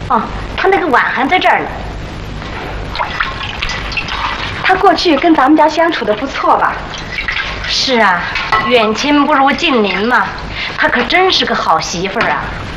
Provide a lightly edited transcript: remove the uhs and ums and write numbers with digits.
哦，他那个碗还在这儿呢。 他过去跟咱们家相处的不错吧？ 是啊，远亲不如近邻嘛。她可真是个好媳妇儿啊。